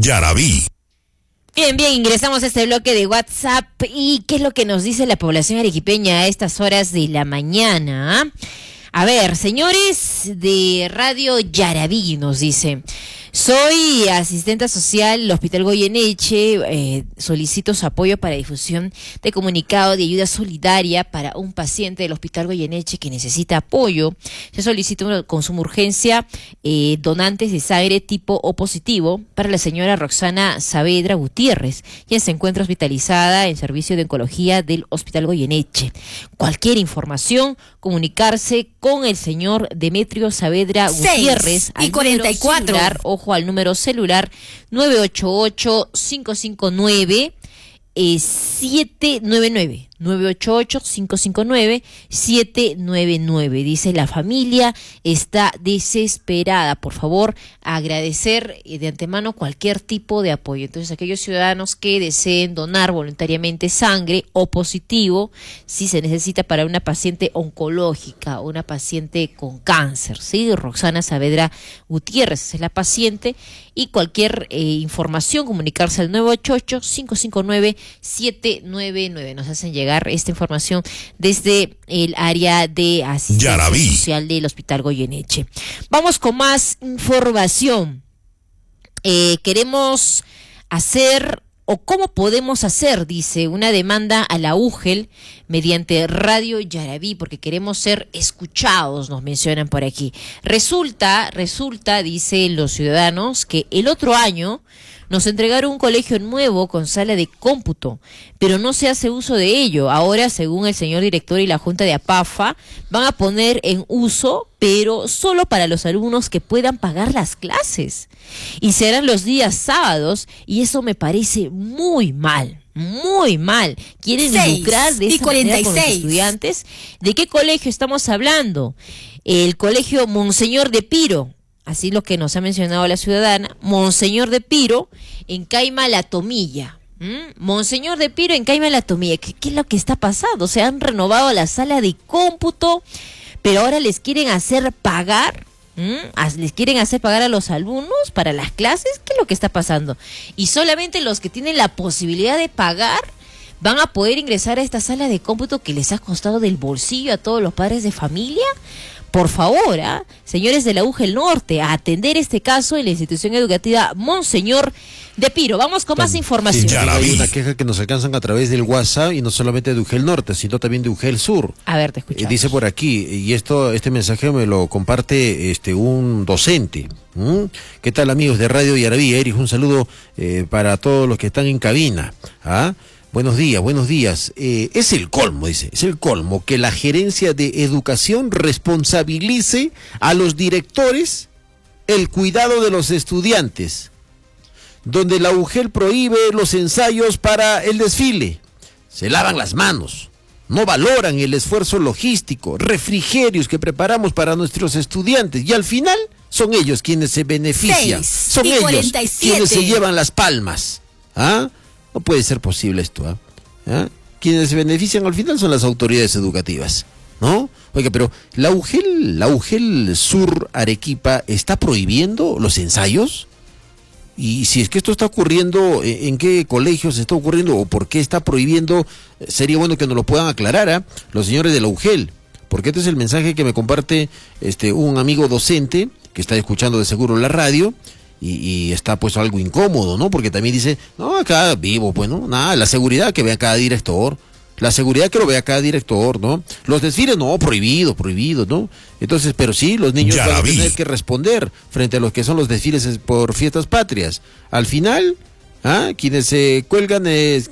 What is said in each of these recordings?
Yaraví. Bien, ingresamos a este bloque de WhatsApp. ¿Y qué es lo que nos dice la población arequipeña a estas horas de la mañana? A ver, señores de Radio Yaraví, nos dice: soy asistente social del Hospital Goyeneche, solicito su apoyo para difusión de comunicado de ayuda solidaria para un paciente del Hospital Goyeneche que necesita apoyo. Se solicita con suma urgencia donantes de sangre tipo O positivo para la señora Roxana Saavedra Gutiérrez, quien se encuentra hospitalizada en servicio de oncología del Hospital Goyeneche. Cualquier información, comunicarse con el señor Demetrio Saavedra Gutiérrez al 6:44. Celular, ojo al número celular 988-559-799. 988-559-799. Dice: la familia está desesperada. Por favor, agradecer de antemano cualquier tipo de apoyo. Entonces, aquellos ciudadanos que deseen donar voluntariamente sangre O positivo, si se necesita para una paciente oncológica o una paciente con cáncer, ¿sí? Roxana Saavedra Gutiérrez es la paciente, y cualquier información, comunicarse al 988-559-799. Nos hacen llegar esta información desde el área de asistencia Yaraví. social del Hospital Goyeneche. Vamos con más información. Queremos hacer, o cómo podemos hacer, dice, una demanda a la UGEL mediante Radio Yaraví, porque queremos ser escuchados, nos mencionan por aquí. Resulta, dicen los ciudadanos, que el otro año nos entregaron un colegio nuevo con sala de cómputo, pero no se hace uso de ello. Ahora, según el señor director y la Junta de APAFA, van a poner en uso, pero solo para los alumnos que puedan pagar las clases. Y serán los días sábados, y eso me parece muy mal. Muy mal. Quieren lucrar de esa manera con los estudiantes. ¿De qué colegio estamos hablando? El colegio Monseñor de Piro. Así lo que nos ha mencionado la ciudadana, Monseñor de Piro, en Caima La Tomilla. Monseñor de Piro, en Caima La Tomilla. ¿Qué es lo que está pasando? Se han renovado la sala de cómputo, pero ahora les quieren hacer pagar. Les quieren hacer pagar a los alumnos para las clases. ¿Qué es lo que está pasando? Y solamente los que tienen la posibilidad de pagar van a poder ingresar a esta sala de cómputo que les ha costado del bolsillo a todos los padres de familia. Por favor, señores de la UGEL Norte, a atender este caso en la institución educativa Monseñor de Piro. Vamos con más información. Sí, hay una queja que nos alcanzan a través del WhatsApp, y no solamente de UGEL Norte, sino también de UGEL Sur. A ver, te escuchamos. Dice por aquí, y este mensaje me lo comparte un docente. ¿Qué tal, amigos de Radio Yaraví? Erich, un saludo para todos los que están en cabina. Buenos días. Es el colmo, dice, es el colmo que la gerencia de educación responsabilice a los directores el cuidado de los estudiantes, donde la UGEL prohíbe los ensayos para el desfile. Se lavan las manos, no valoran el esfuerzo logístico, refrigerios que preparamos para nuestros estudiantes, y al final son ellos quienes se benefician, son ellos 47. quienes se llevan las palmas. No puede ser posible esto. Quienes se benefician al final son las autoridades educativas, ¿no? Oiga, pero la UGEL Sur Arequipa está prohibiendo los ensayos. Y si es que esto está ocurriendo, ¿en qué colegios está ocurriendo o por qué está prohibiendo? Sería bueno que nos lo puedan aclarar los señores de la UGEL, porque este es el mensaje que me comparte un amigo docente que está escuchando de seguro la radio. Y está pues algo incómodo, ¿no? Porque también dice, no, acá vivo, pues, ¿no? Nada, la seguridad que vea cada director, la seguridad que lo vea cada director, ¿no? Los desfiles, no, prohibido, ¿no? Entonces, pero sí, los niños van a tener que responder frente a los que son los desfiles por fiestas patrias. Al final, quienes se cuelgan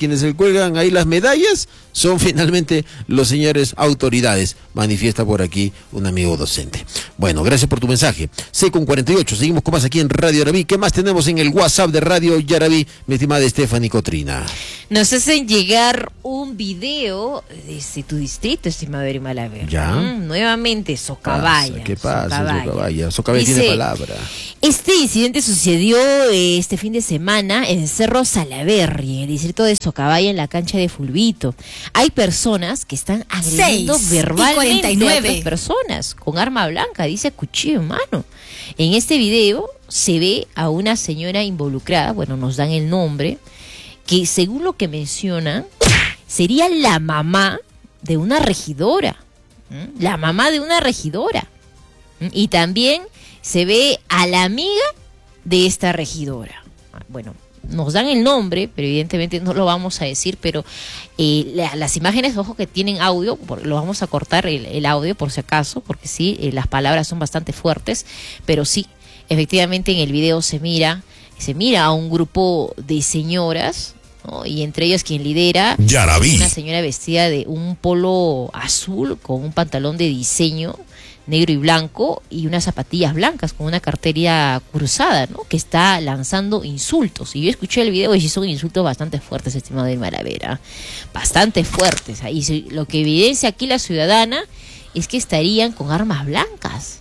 ahí las medallas son finalmente los señores autoridades, manifiesta por aquí un amigo docente. Bueno, gracias por tu mensaje. 6:48, seguimos con más aquí en Radio Yaraví. ¿Qué más tenemos en el WhatsApp de Radio Yaraví, mi estimada Stephanie Cotrina? Nos hacen llegar un video desde tu distrito, estimado Eric Malaver. Ya. Nuevamente, Socabaya. ¿Qué pasa, Socabaya? Socabaya Tiene palabra. Este incidente sucedió este fin de semana en Cerro Salaberry, en el distrito de Socabaya, en la cancha de Fulvito. Hay personas que están agrediendo verbalmente a otras personas con arma blanca, dice cuchillo en mano. En este video se ve a una señora involucrada, bueno, nos dan el nombre, que según lo que mencionan, sería la mamá de una regidora. La mamá de una regidora. Y también se ve a la amiga de esta regidora. Bueno, nos dan el nombre, pero evidentemente no lo vamos a decir, pero las imágenes, ojo, que tienen audio, lo vamos a cortar el audio por si acaso, porque sí, las palabras son bastante fuertes, pero sí, efectivamente en el video se mira a un grupo de señoras, ¿no? Y entre ellas quien lidera, una señora vestida de un polo azul con un pantalón de diseño negro y blanco y unas zapatillas blancas con una cartera cruzada, ¿no? Que está lanzando insultos. Y yo escuché el video y son insultos bastante fuertes, estimado de Maravera, bastante fuertes. Y lo que evidencia aquí la ciudadana es que estarían con armas blancas.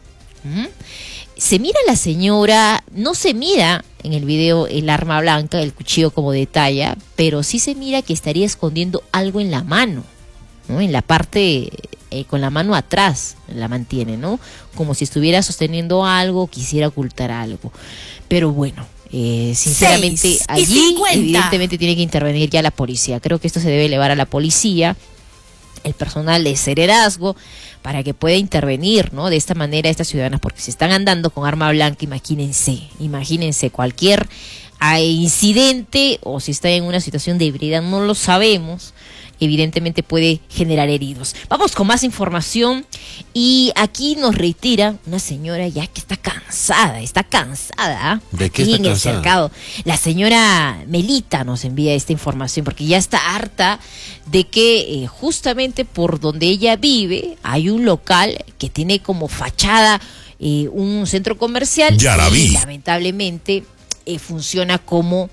Se mira la señora, no se mira en el video el arma blanca, el cuchillo como detalla, pero sí se mira que estaría escondiendo algo en la mano, ¿no? En la parte, con la mano atrás la mantiene, ¿no? Como si estuviera sosteniendo algo, quisiera ocultar algo. Pero bueno, sinceramente allí evidentemente tiene que intervenir ya la policía. Creo que esto se debe elevar a la policía, el personal de Serenazgo, para que pueda intervenir, ¿no? De esta manera estas ciudadanas, porque si están andando con arma blanca, imagínense cualquier incidente, o si está en una situación de ebriedad, no lo sabemos, evidentemente puede generar heridos. Vamos con más información, y aquí nos reitera una señora ya que está cansada. ¿De qué está cansada? El cercado. La señora Melita nos envía esta información porque ya está harta de que justamente por donde ella vive hay un local que tiene como fachada un centro comercial y lamentablemente funciona como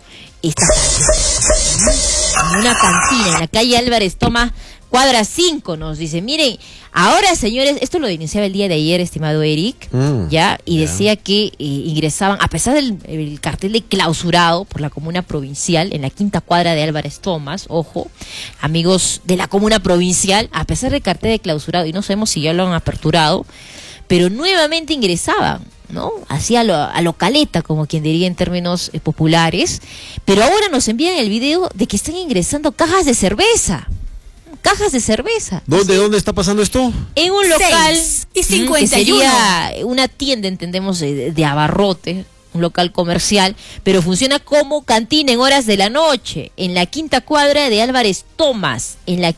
una cantina en la calle Álvarez Tomás, cuadra 5, nos dice. Miren, ahora, señores, esto lo denunciaba el día de ayer, estimado Eric, decía que ingresaban, a pesar del cartel de clausurado por la comuna provincial en la 5ª cuadra de Álvarez Tomás, ojo, amigos de la comuna provincial, a pesar del cartel de clausurado, y no sabemos si ya lo han aperturado, pero nuevamente ingresaban, ¿no? Así a lo caleta, como quien diría en términos populares, pero ahora nos envían el video de que están ingresando cajas de cerveza. ¿Dónde está pasando esto? En un local 6:51. que sería una tienda, entendemos, de abarrotes, un local comercial, pero funciona como cantina en horas de la noche, en la 5ª cuadra de Álvarez Tomás,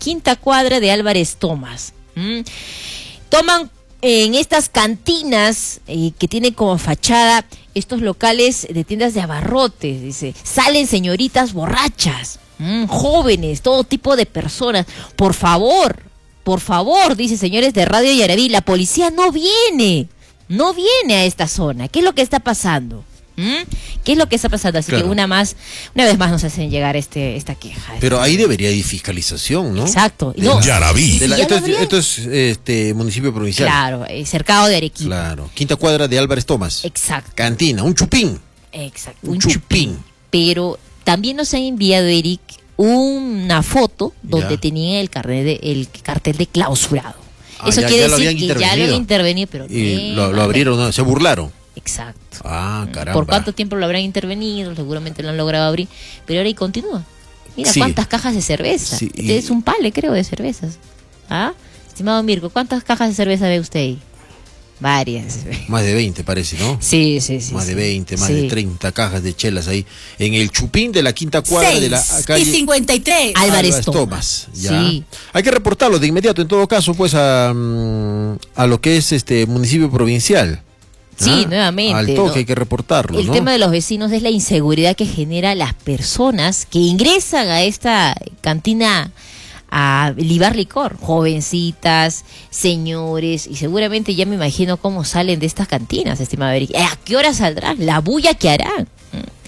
Toman en estas cantinas que tienen como fachada estos locales de tiendas de abarrotes, dice, salen señoritas borrachas, jóvenes, todo tipo de personas. Por favor, dice, señores de Radio Yaraví, la policía no viene a esta zona. ¿Qué es lo que está pasando? Así claro. Que una vez más nos hacen llegar esta queja. Pero ahí debería ir fiscalización, ¿no? Exacto. Yaraví. Esto es municipio provincial. Claro, cercado de Arequipa. Claro, 5ª cuadra de Álvarez Tomás. Exacto. Cantina, un chupín. Exacto, un chupín. Pero también nos han enviado, Eric, una foto donde tenían el cartel de clausurado. Eso quiere decir que ya lo habían intervenido, pero y lo abrieron, ¿no? Se burlaron. Exacto. Caramba. ¿Por cuánto tiempo lo habrán intervenido? Seguramente lo han logrado abrir, pero ahora y continúa. Mira, sí. Cuántas cajas de cerveza. Sí, Es un pale, creo, de cervezas. Estimado Mirko, ¿cuántas cajas de cerveza ve usted ahí? Varias. Más de 20 parece, ¿no? Sí. Más de 20, más de 30 cajas de chelas ahí. En el chupín de la 5ª cuadra de la calle 53. Álvarez Tomás. Ya. Sí. Hay que reportarlo de inmediato, en todo caso, pues a lo que es municipio provincial. Sí, nuevamente. Al toque, ¿no? hay que reportarlo. El tema de los vecinos es la inseguridad que genera las personas que ingresan a esta cantina a libar licor, jovencitas, señores, y seguramente ya me imagino cómo salen de estas cantinas, estimado Eric. ¿A qué hora saldrán? La bulla que harán.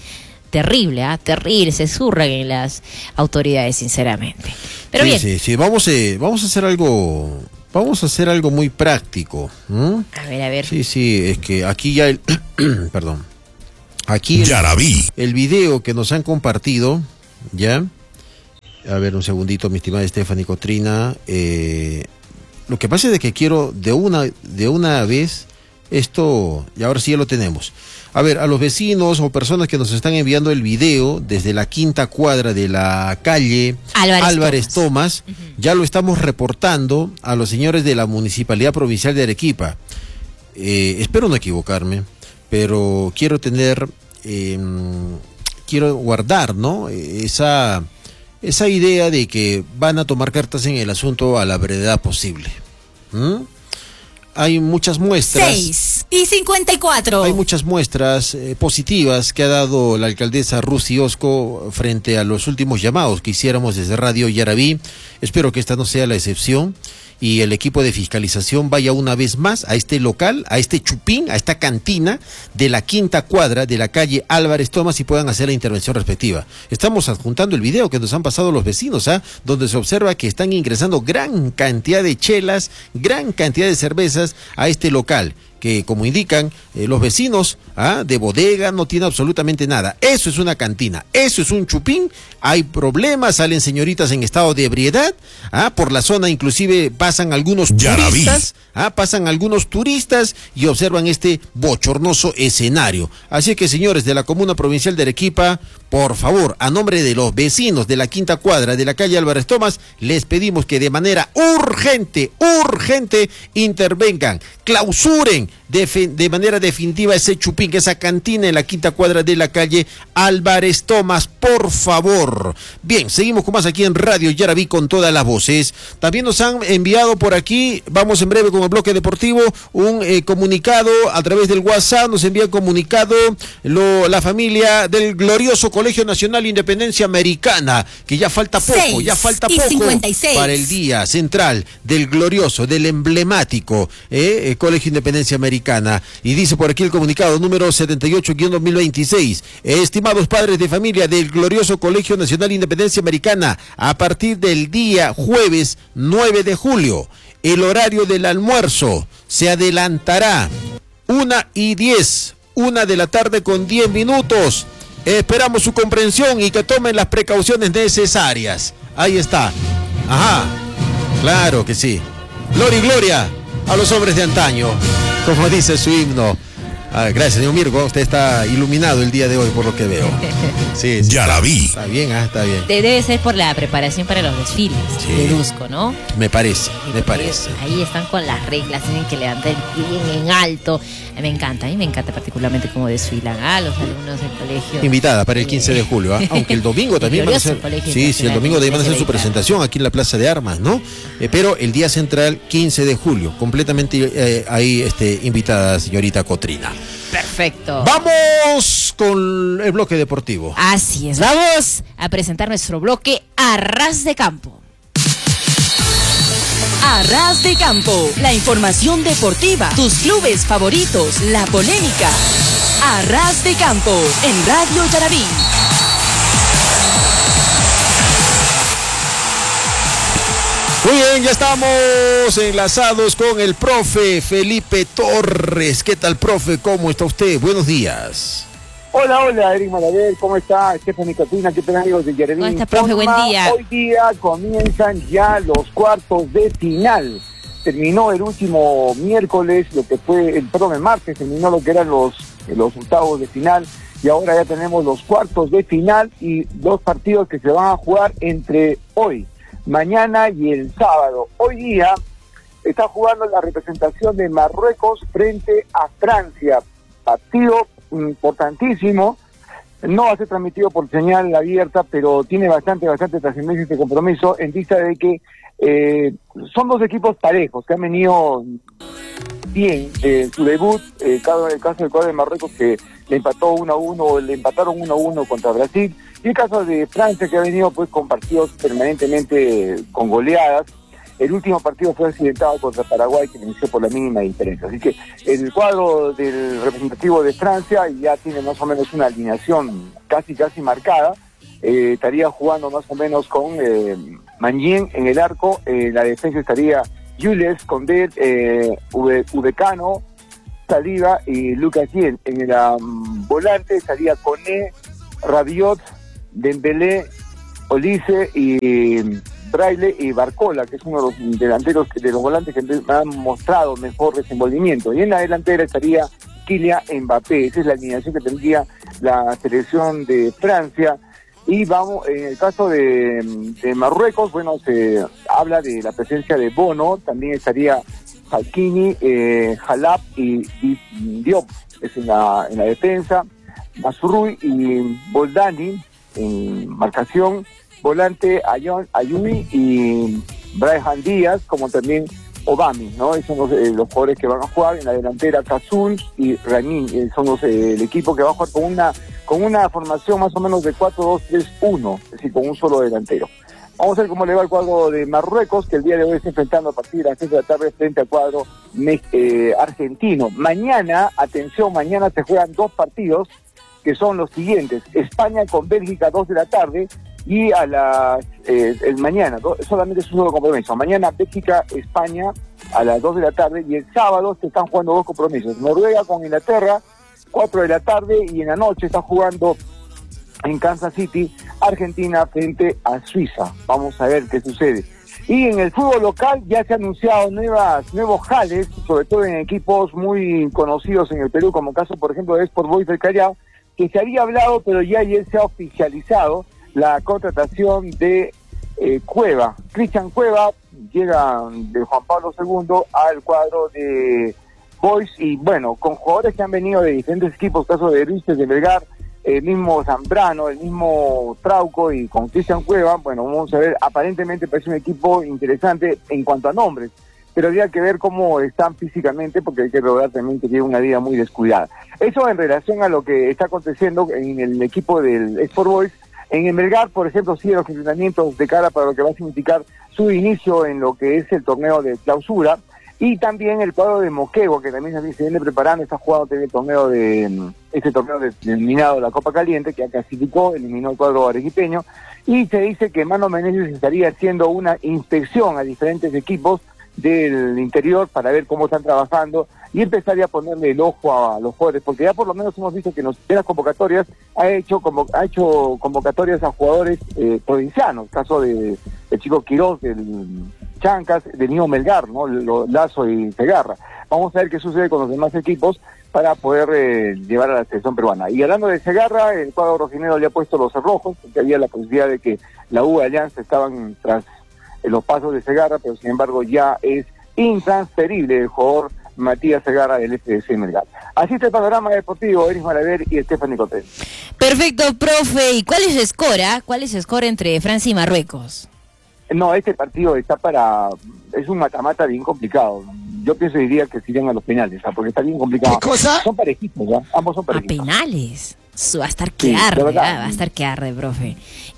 terrible, terrible, se zurran en las autoridades, sinceramente. Pero sí, bien. Sí, vamos a hacer algo. Vamos a hacer algo muy práctico. A ver. Sí, es que aquí ya perdón. Aquí el video que nos han compartido, ¿ya? A ver, un segundito, mi estimada Stephanie Cotrina. Lo que pasa es que quiero de una vez esto, y ahora sí ya lo tenemos. A ver, a los vecinos o personas que nos están enviando el video desde la quinta cuadra de la calle Álvarez Thomas, ya lo estamos reportando a los señores de la Municipalidad Provincial de Arequipa. Espero no equivocarme, pero quiero guardar, ¿no? Esa idea de que van a tomar cartas en el asunto a la brevedad posible. Hay muchas muestras. 6:54. Hay muchas muestras positivas que ha dado la alcaldesa Rusy Osco frente a los últimos llamados que hiciéramos desde Radio Yarabí. Espero que esta no sea la excepción y el equipo de fiscalización vaya una vez más a este local, a este chupín, a esta cantina de la quinta cuadra de la calle Álvarez Thomas y puedan hacer la intervención respectiva. Estamos adjuntando el video que nos han pasado los vecinos, donde se observa que están ingresando gran cantidad de chelas, gran cantidad de cervezas a este local, que como indican los vecinos de bodega no tiene absolutamente nada. Eso es una cantina, eso es un chupín. Hay problemas, salen señoritas en estado de ebriedad, por la zona inclusive pasan algunos turistas, y observan este bochornoso escenario. Así que, señores de la Comuna Provincial de Arequipa, por favor, a nombre de los vecinos de la quinta cuadra de la calle Álvarez Thomas, les pedimos que de manera urgente intervengan, clausuren de manera definitiva ese chupín, esa cantina en la quinta cuadra de la calle Álvarez Thomas, por favor. Bien, seguimos con más aquí en Radio Yarabí con todas las voces. También nos han enviado por aquí, vamos en breve con el bloque deportivo, un comunicado a través del WhatsApp. Nos envía comunicado la familia del glorioso Colegio Nacional Independencia Americana, que ya falta poco 6:56 para el día central del glorioso, del emblemático Colegio Independencia Americana. Y dice por aquí el comunicado número 78-2026. Estimados padres de familia del glorioso Colegio Nacional Independencia Americana, a partir del día jueves 9 de julio, el horario del almuerzo se adelantará 1:10, 1 de la tarde con 10 minutos. Esperamos su comprensión y que tomen las precauciones necesarias. Ahí está. Ajá, claro que sí. Gloria y gloria a los hombres de antaño, como dice su himno. Gracias, señor Mirko. Usted está iluminado el día de hoy, por lo que veo. Sí, ya la vi. Está bien, está bien. Debe ser por la preparación para los desfiles, deduzco, ¿no? Me parece. Ahí están con las reglas, tienen que levantar el pie bien en alto. A mí me encanta particularmente cómo desfilan los alumnos del colegio. Invitada para el 15 de julio, aunque el domingo también van a hacer. Sí, el domingo también van a hacer su presentación aquí en la Plaza de Armas, ¿no? Pero el día central, 15 de julio, completamente ahí invitada señorita Cotrina. Perfecto. Vamos con el bloque deportivo. Así es, vamos a presentar nuestro bloque A Ras de Campo. A Ras de Campo, la información deportiva, tus clubes favoritos, la polémica. A Ras de Campo, en Radio Yarabí. Muy bien, ya estamos enlazados con el profe Felipe Torres. ¿Qué tal, profe? ¿Cómo está usted? Buenos días. Hola, Eric Malaver, ¿cómo está? Stephanie Cotrina, ¿qué tal, amigos de Yarabí? ¿Cómo está, profe? Buen día. Hoy día comienzan ya los cuartos de final. Terminó el último miércoles, el martes terminó lo que eran los octavos de final, y ahora ya tenemos los cuartos de final y dos partidos que se van a jugar entre hoy, mañana y el sábado. Hoy día está jugando la representación de Marruecos frente a Francia, partido importantísimo. No va a ser transmitido por señal abierta, pero tiene bastante trascendencia este compromiso, en vista de que son dos equipos parejos que han venido bien su debut. El caso del cuadro de Marruecos, que le empataron 1-1 contra Brasil, y el caso de Francia, que ha venido pues con partidos permanentemente con goleadas. El último partido fue accidentado contra Paraguay, que inició por la mínima diferencia. Así que el cuadro del representativo de Francia ya tiene más o menos una alineación casi marcada. Estaría jugando más o menos con Mañén en el arco. La defensa estaría Jules, Condet, Udecano, Saliba y Lucas Yen. En el volante estaría Koné, Rabiot, Dembélé, Olise y Braille y Barcola, que es uno de los delanteros, de los volantes que han mostrado mejor desenvolvimiento. Y en la delantera estaría Kylian Mbappé. Esa es la alineación que tendría la selección de Francia. Y vamos, en el caso de Marruecos, bueno, se habla de la presencia de Bono, también estaría Hakimi, Jalab y Diop, es en la defensa, Mazrui y Boldani en marcación, volante Ayumi y Brahim Díaz, como también Obami, ¿no? Esos son los jugadores que van a jugar. En la delantera Cazul y Ramin, son el equipo que va a jugar con una formación más o menos de 4-2-3-1, es decir, con un solo delantero. Vamos a ver cómo le va el cuadro de Marruecos, que el día de hoy está enfrentando a partir de las 6 de la tarde frente al cuadro argentino. Mañana, atención, mañana se juegan 2 partidos, que son los siguientes: España con Bélgica, 2 de la tarde, y a las mañana, solamente es un solo compromiso. Mañana Bélgica, España a las 2 de la tarde, y el sábado se están jugando 2 compromisos. Noruega con Inglaterra, 4 de la tarde, y en la noche está jugando en Kansas City, Argentina frente a Suiza. Vamos a ver qué sucede. Y en el fútbol local ya se han anunciado nuevos jales, sobre todo en equipos muy conocidos en el Perú, como el caso, por ejemplo, de Sport Boys del Callao, que se había hablado, pero ya ayer se ha oficializado la contratación de Cueva. Cristian Cueva llega de Juan Pablo II al cuadro de Boys, y bueno, con jugadores que han venido de diferentes equipos, caso de Ruiz de Melgar, el mismo Zambrano, el mismo Trauco, y con Cristian Cueva, bueno, vamos a ver, aparentemente parece un equipo interesante en cuanto a nombres, pero habría que ver cómo están físicamente, porque hay que recordar también que tiene una vida muy descuidada. Eso en relación a lo que está aconteciendo en el equipo del Sport Boys. En el Melgar, por ejemplo, siguen los entrenamientos de cara para lo que va a significar su inicio en lo que es el torneo de clausura, y también el cuadro de Moquegua, que también se viene preparando, está jugando también el torneo eliminado de la Copa Caliente, que ya clasificó, eliminó el cuadro arequipeño, y se dice que Mano Meneses estaría haciendo una inspección a diferentes equipos del interior para ver cómo están trabajando y empezaría a ponerle el ojo a los jugadores, porque ya por lo menos hemos visto que en las convocatorias ha hecho convocatorias a jugadores provincianos, caso de el chico Quiroz, del Chancas, del Niño Melgar, ¿no? Lazo y Segarra. Vamos a ver qué sucede con los demás equipos para poder llevar a la selección peruana. Y hablando de Segarra, el cuadro rojinegro le ha puesto los cerrojos, porque había la posibilidad de que la U de Alianza estaban tras los pasos de Segarra, pero sin embargo ya es intransferible el jugador Matías Segarra del FDC Melgar. Así está el panorama deportivo. Eris Malaver y Estefan Nicotel. Perfecto, profe. ¿Y cuál es el score? ¿Cuál es el score entre Francia y Marruecos? No, este partido es un mata-mata bien complicado. Yo diría que se irían a los penales, porque está bien complicado. ¿Qué cosa? Son parejitos, ¿ya? Ambos son parejitos. A penales. Va a estar Sí, que arde, verdad. va a estar que arde, profe.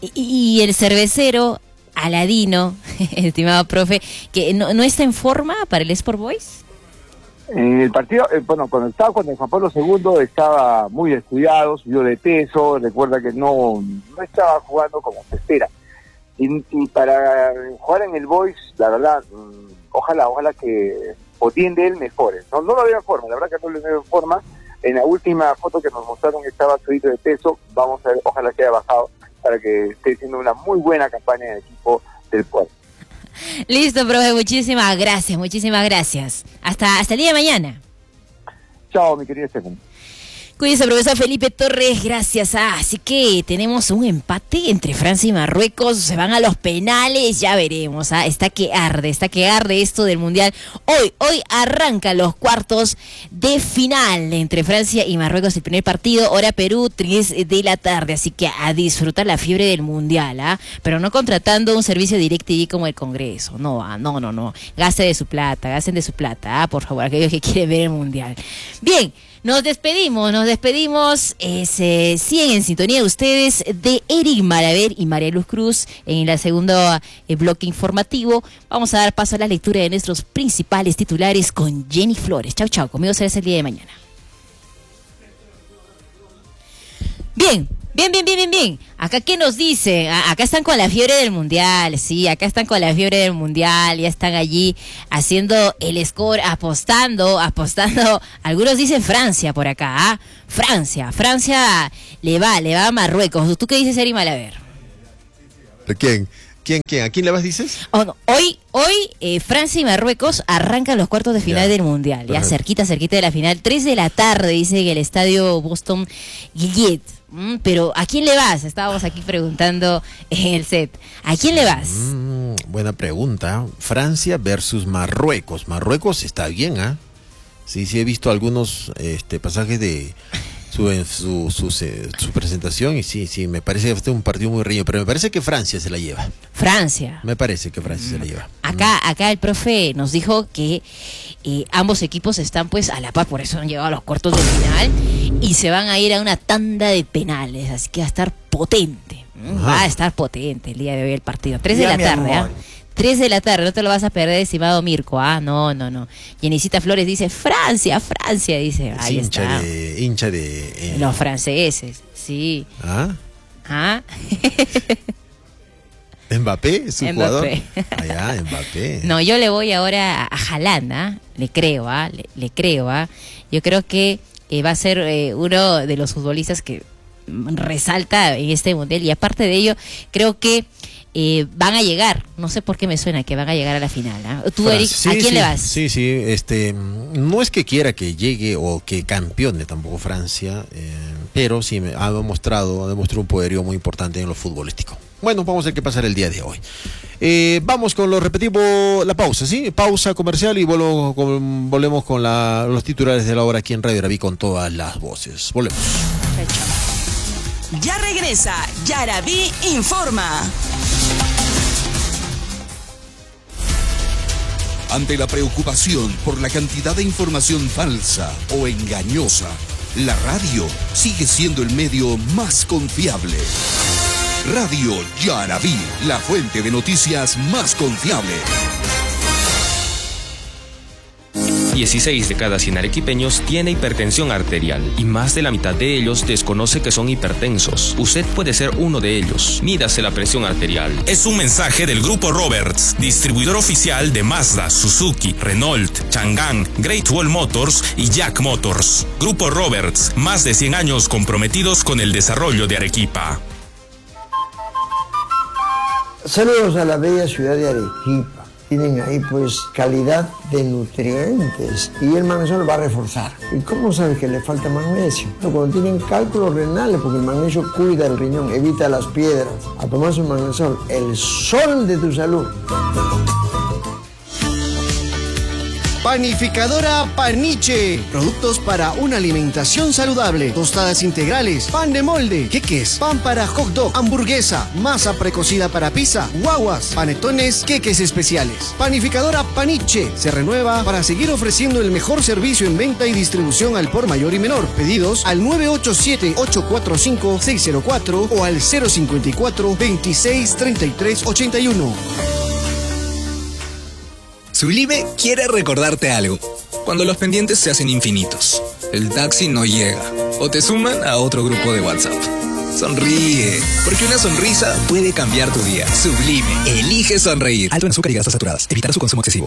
Y el cervecero Aladino, estimado profe, que no está en forma para el Sport Boys. En el partido, cuando estaba con el Juan Pablo II estaba muy descuidado, subió de peso, recuerda que no estaba jugando como se espera. Y para jugar en el Boys, la verdad, ojalá que o tiende él mejore. No lo veo en forma, la verdad que no lo veo en forma. En la última foto que nos mostraron estaba subido de peso, vamos a ver, ojalá que haya bajado para que esté haciendo una muy buena campaña en el equipo del pueblo. Listo, profe, muchísimas gracias. Hasta el día de mañana. Chao, mi querido Estefan. Cuídese, profesor Felipe Torres, gracias. Así que tenemos un empate entre Francia y Marruecos, se van a los penales, ya veremos. Está que arde esto del Mundial. Hoy arrancan los cuartos de final entre Francia y Marruecos, el primer partido, hora Perú, 3 de la tarde. Así que a disfrutar la fiebre del Mundial, pero no contratando un servicio DirecTV como el Congreso. No. Gasten de su plata, por favor, aquellos que quieren ver el Mundial. Bien. Nos despedimos. Siguen en sintonía ustedes de Eric Malaver y María Luz Cruz en el segundo bloque informativo. Vamos a dar paso a la lectura de nuestros principales titulares con Jenny Flores. Chau, chau. Conmigo será el día de mañana. Bien. Acá, ¿qué nos dice? Acá están con la fiebre del mundial, sí, acá están con la fiebre del mundial, ya están allí haciendo el score, apostando. Algunos dicen Francia por acá, ¿ah? Francia le va a Marruecos. ¿Tú qué dices, Eri Malaver? ¿Quién? ¿A quién le vas, dices? Oh, no. Hoy Francia y Marruecos arrancan los cuartos de final del mundial, ya cerquita de la final, 3 de la tarde, dice, en el estadio Boston Gillette. Pero ¿a quién le vas? Estábamos aquí preguntando en el set. ¿A quién le vas? Buena pregunta. Francia versus Marruecos. Marruecos está bien, ¿ah? Sí, he visto algunos pasajes de su presentación y sí, me parece que este es un partido muy reñido, pero me parece que Francia se la lleva. Me parece que Francia se la lleva. Acá el profe nos dijo que ambos equipos están pues a la par, por eso han llegado a los cuartos de final y se van a ir a una tanda de penales, así que va a estar potente. Va a estar potente el día de hoy el partido. 3 de la tarde, ¿ah? 3 de la tarde, no te lo vas a perder, estimado Mirko. No. Jenicita Flores dice Francia, dice. Ahí está. Hincha de los franceses, sí. ¿Mbappé es su jugador? Mbappé. No, yo le voy ahora a Haaland, ¿ah? Le creo. Yo creo que va a ser uno de los futbolistas que resalta en este mundial, y aparte de ello, creo que van a llegar, no sé por qué me suena que van a llegar a la final, ¿eh? Tú, Eric, ¿a quién le vas? Sí, no es que quiera que llegue o que campeone tampoco Francia, pero sí ha demostrado un poderío muy importante en lo futbolístico. Bueno, vamos a ver qué pasará el día de hoy. Vamos con la pausa, ¿sí? Pausa comercial y volvemos con los titulares de la hora aquí en Radio Yarabí con todas las voces. Volvemos. Ya regresa Yarabí Informa. Ante la preocupación por la cantidad de información falsa o engañosa, la radio sigue siendo el medio más confiable. Radio Yarabí, la fuente de noticias más confiable. 16 de cada 100 arequipeños tiene hipertensión arterial y más de la mitad de ellos desconoce que son hipertensos. Usted puede ser uno de ellos. Mídase la presión arterial. Es un mensaje del Grupo Roberts, distribuidor oficial de Mazda, Suzuki, Renault, Chang'an, Great Wall Motors y Jack Motors. Grupo Roberts, más de 100 años comprometidos con el desarrollo de Arequipa. Saludos a la bella ciudad de Arequipa. Tienen ahí pues calidad de nutrientes y el magnesio lo va a reforzar. ¿Y cómo sabes que le falta magnesio? Cuando tienen cálculos renales, porque el magnesio cuida el riñón, evita las piedras. A tomar su magnesio, el sol de tu salud. Panificadora Paniche. Productos para una alimentación saludable. Tostadas integrales, pan de molde, queques, pan para hot dog, hamburguesa, masa precocida para pizza, guaguas, panetones, queques especiales. Panificadora Paniche se renueva para seguir ofreciendo el mejor servicio en venta y distribución al por mayor y menor. Pedidos al 987-845-604 o al 054-263381. Sublime quiere recordarte algo. Cuando los pendientes se hacen infinitos, el taxi no llega o te suman a otro grupo de WhatsApp. Sonríe, porque una sonrisa puede cambiar tu día. Sublime, elige sonreír. Alto en azúcar y grasas saturadas. Evitar su consumo excesivo.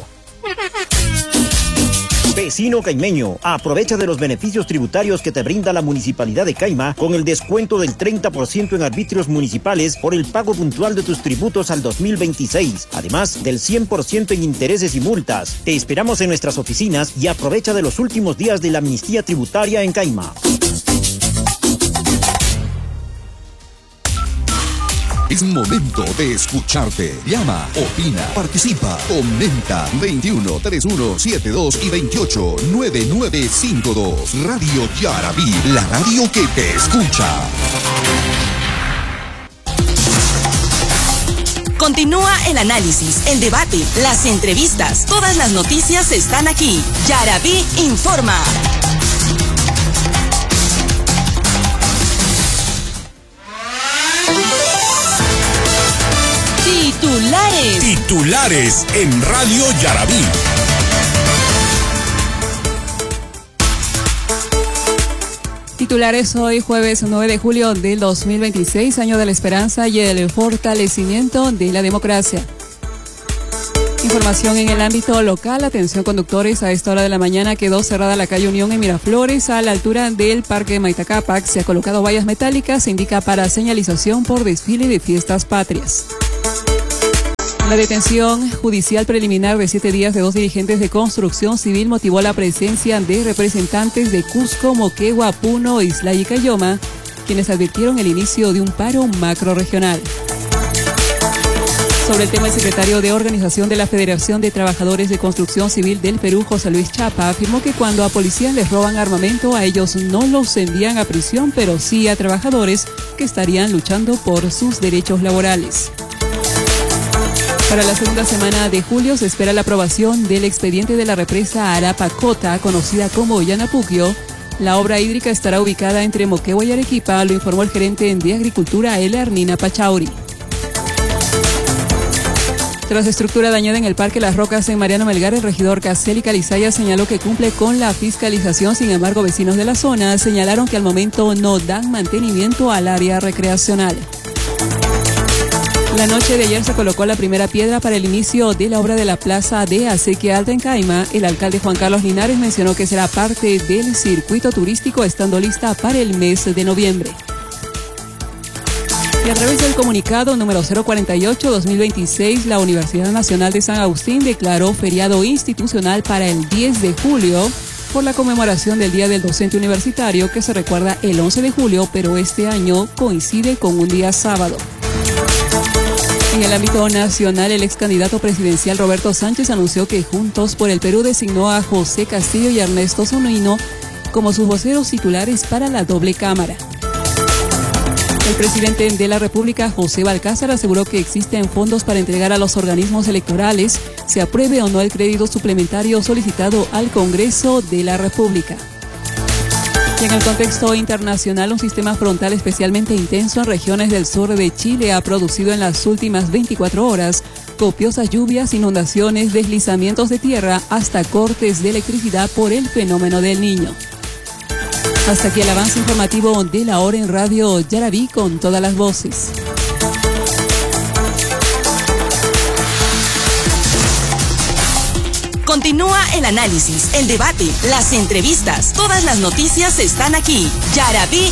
Vecino caimeño, aprovecha de los beneficios tributarios que te brinda la Municipalidad de Caima con el descuento del 30% en arbitrios municipales por el pago puntual de tus tributos al 2026, además del 100% en intereses y multas. Te esperamos en nuestras oficinas y aprovecha de los últimos días de la amnistía tributaria en Caima. Es momento de escucharte. Llama, opina, participa, comenta. 21 31 72 y 28 9952. Radio Yarabí, la radio que te escucha. Continúa el análisis, el debate, las entrevistas. Todas las noticias están aquí. Yarabí Informa. Titulares en Radio Yarabí. Titulares hoy jueves 9 de julio del 2026, año de la esperanza y el fortalecimiento de la democracia. Información en el ámbito local. Atención conductores, a esta hora de la mañana quedó cerrada la calle Unión en Miraflores a la altura del Parque Maitacapac. Se ha colocado vallas metálicas, se indica para señalización por desfile de fiestas patrias. La detención judicial preliminar de 7 días de 2 dirigentes de construcción civil motivó la presencia de representantes de Cusco, Moquegua, Puno, Islay y Cayoma, quienes advirtieron el inicio de un paro macrorregional. Sobre el tema, el secretario de Organización de la Federación de Trabajadores de Construcción Civil del Perú, José Luis Chapa, afirmó que cuando a policías les roban armamento, a ellos no los envían a prisión, pero sí a trabajadores que estarían luchando por sus derechos laborales. Para la segunda semana de julio se espera la aprobación del expediente de la represa Arapacota, conocida como Yanapuquio. La obra hídrica estará ubicada entre Moquegua y Arequipa, lo informó el gerente de Agricultura, Elarnina Pachauri. Tras estructura dañada en el Parque Las Rocas en Mariano Melgar, el regidor Caseli Calizaya señaló que cumple con la fiscalización. Sin embargo, vecinos de la zona señalaron que al momento no dan mantenimiento al área recreacional. La noche de ayer se colocó la primera piedra para el inicio de la obra de la Plaza de Acequia Alta en Caima. El alcalde Juan Carlos Linares mencionó que será parte del circuito turístico, estando lista para el mes de noviembre. Y a través del comunicado número 048-2026, la Universidad Nacional de San Agustín declaró feriado institucional para el 10 de julio por la conmemoración del Día del Docente Universitario, que se recuerda el 11 de julio, pero este año coincide con un día sábado. En el ámbito nacional, el ex candidato presidencial Roberto Sánchez anunció que Juntos por el Perú designó a José Castillo y Ernesto Zunino como sus voceros titulares para la doble cámara. El presidente de la República, José Balcázar, aseguró que existen fondos para entregar a los organismos electorales, se apruebe o no el crédito suplementario solicitado al Congreso de la República. Y en el contexto internacional, un sistema frontal especialmente intenso en regiones del sur de Chile ha producido en las últimas 24 horas copiosas lluvias, inundaciones, deslizamientos de tierra, hasta cortes de electricidad por el fenómeno del Niño. Hasta aquí el avance informativo de la hora en Radio Yarabí con todas las voces. Continúa el análisis, el debate, las entrevistas. Todas las noticias están aquí. Yarabí